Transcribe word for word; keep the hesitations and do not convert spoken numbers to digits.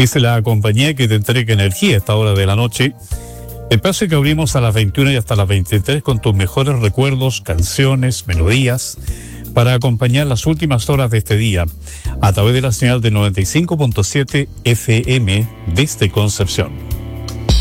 es la compañía que te entrega energía a esta hora de la noche. Espacio que abrimos a las veintiuna y hasta las veintitrés con tus mejores recuerdos, canciones, melodías, para acompañar las últimas horas de este día, a través de la señal de noventa y cinco punto siete F M desde Concepción.